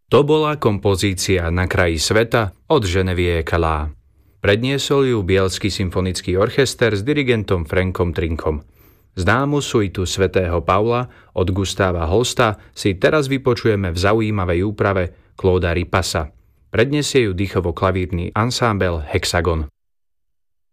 To bola kompozícia Na kraji sveta od Genevieve Calá. Predniesol ju Bielský symfonický orchester s dirigentom Frankom Trinkom. Známu suitu svätého Pavla od Gustáva Holsta si teraz vypočujeme v zaujímavej úprave Clauda Ripasa. Predniesie ju dýchovo-klavírny ansámbel Hexagon.